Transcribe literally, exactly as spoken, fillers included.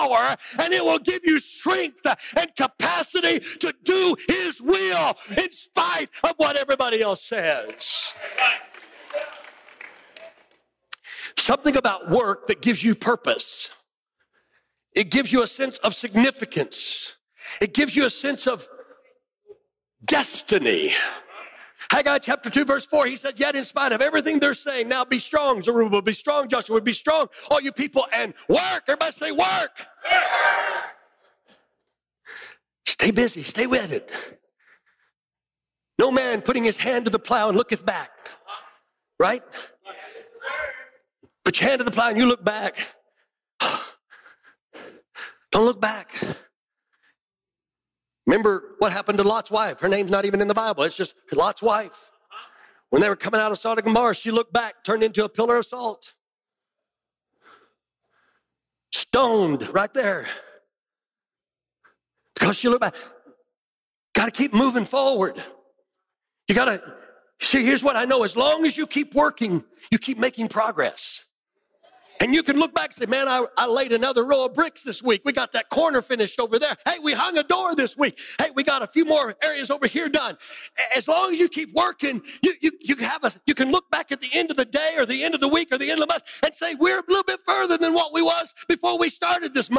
power, and it will give you strength and capacity to do his will in spite of what everybody else says. Something about work that gives you purpose. It gives you a sense of significance. It gives you a sense of destiny. Haggai chapter two, verse four, he said, yet in spite of everything they're saying, now be strong, Zerubbabel, be strong, Joshua, be strong, all you people, and work. Everybody say work. Stay busy, stay with it. No man putting his hand to the plow and looketh back, right? Put your hand to the plow and you look back. Don't look back. Remember what happened to Lot's wife. Her name's not even in the Bible. It's just Lot's wife. When they were coming out of Sodom and Gomorrah, she looked back, turned into a pillar of salt. Stoned right there. Because she looked back. Got to keep moving forward. You got to, see, here's what I know. As long as you keep working, you keep making progress. And you can look back and say, man, I, I laid another row of bricks this week. We got that corner finished over there. Hey, we hung a door this week. Hey, we got a few more areas over here done. As long as you keep working, you, you, you, have a, you can look back at the end of the day or the end of the week or the end of the month and say, we're a little bit further than what we was before we started this month.